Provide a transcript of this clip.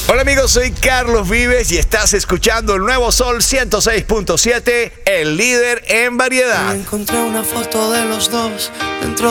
Hola amigos, soy Carlos Vives y estás escuchando el Nuevo Sol 106.7, el líder en variedad. Encontré una foto de los dos dentro